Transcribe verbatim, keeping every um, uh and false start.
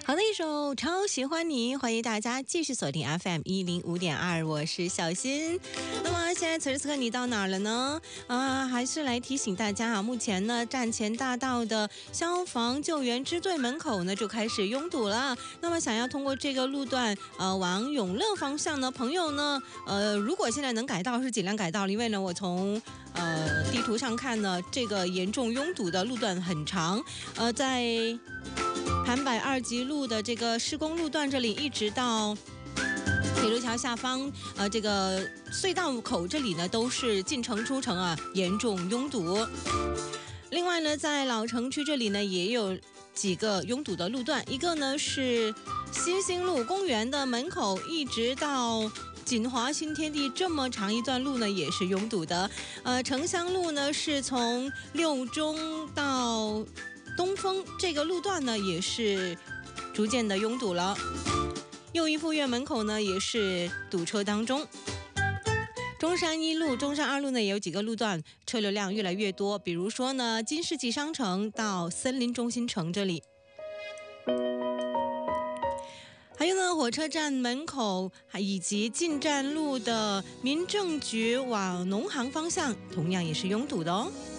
好的一首超喜欢你，欢迎大家继续锁定 F M 一零五点二，我是小新。那么现在此时此刻你到哪儿了呢？啊，还是来提醒大家啊，目前呢站前大道的消防救援支队门口呢就开始拥堵了。那么想要通过这个路段呃往永乐方向呢，朋友呢呃如果现在能改道是尽量改道，因为呢我从呃地图上看呢，这个严重拥堵的路段很长，呃在盘柏二级路的这个施工路段这里，一直到铁路桥下方，呃，这个隧道口这里呢，都是进城出城啊，严重拥堵。另外呢，在老城区这里呢，也有几个拥堵的路段，一个呢是新兴路公园的门口，一直到锦华新天地这么长一段路呢，也是拥堵的。呃，城乡路呢是从六中到东风这个路段呢，也是逐渐的拥堵了。又一附院门口呢，也是堵车当中。中山一路、中山二路呢，也有几个路段车流量越来越多，比如说呢，金世纪商城到森林中心城这里。还有呢，火车站门口以及进站路的民政局往农行方向，同样也是拥堵的哦。